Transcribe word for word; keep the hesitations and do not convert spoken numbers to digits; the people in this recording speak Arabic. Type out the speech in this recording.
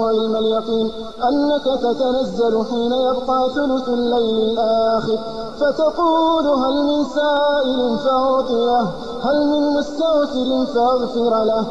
علم اليقين أنك تتنزل حين يبقى ثلث الليل الآخر فتقول هل من سائل فأعطيه هل من مستغفر فأغفر له